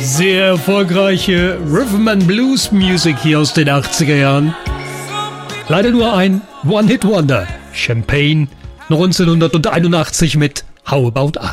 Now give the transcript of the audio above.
Sehr erfolgreiche Rhythm and Blues Music hier aus den 80er Jahren. Leider nur ein One-Hit-Wonder. Champagne 1981 mit How About Us.